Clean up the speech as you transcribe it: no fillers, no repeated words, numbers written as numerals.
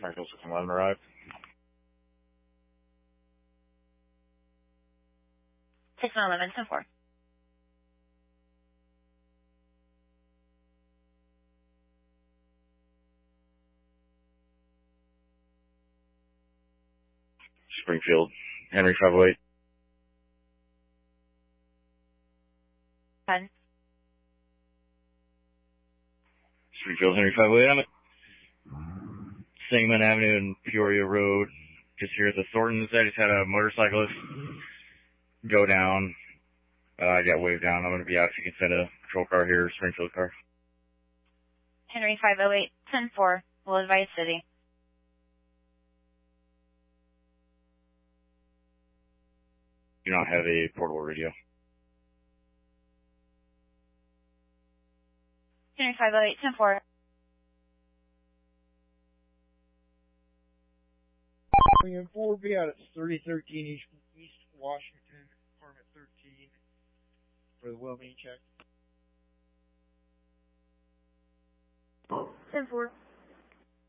Springfield 611 arrived. 611, 10-4. Springfield, Henry 508. 10. Springfield, Henry 508. I'm at Sangamon Avenue and Peoria Road. Just here at the Thorntons. I just had a motorcyclist go down. I got waved down. I'm going to be out if you can send a patrol car here, Springfield car. Henry 508, 10-4. We'll advise city. Do not have a portable radio. Henry 508, 10-4. And 4 be out at 3013 East Washington, apartment 13, for the well-being check. 10-4.